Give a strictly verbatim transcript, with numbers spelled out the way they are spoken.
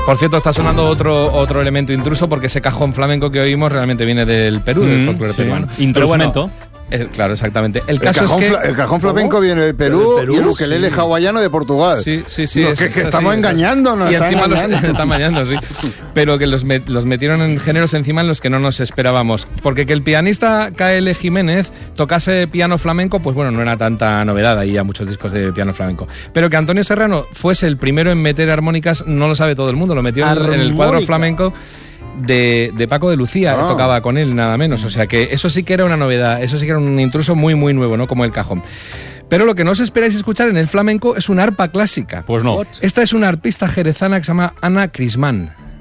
Por cierto, está sonando otro otro elemento intruso porque ese cajón flamenco que oímos realmente viene del Perú, mm, del folclore sí. peruano. Intrusmento. Eh, claro, exactamente. El, El caso cajón, es que... fla- el cajón flamenco viene del Perú, Perú, y el ukelele sí. hawaiano de Portugal. Sí, sí, sí. No, es- que, que es estamos así, engañándonos. Y está encima los engañando. están engañando, sí. Pero que los, met- los metieron en géneros encima en los que no nos esperábamos. Porque que el pianista K L Jiménez tocase piano flamenco, pues bueno, no era tanta novedad. Hay ya muchos discos de piano flamenco. Pero que Antonio Serrano fuese el primero en meter armónicas, no lo sabe todo el mundo. Lo metió en, en el cuadro Armónica. flamenco de, de Paco de Lucía, Ah. tocaba con él, nada menos. O sea que eso sí que era una novedad, eso sí que era un intruso muy, muy nuevo, ¿no? Como el cajón. Pero lo que no os esperáis escuchar en el flamenco es una arpa clásica. Pues no. Esta es una arpista jerezana que se llama Ana Crismán.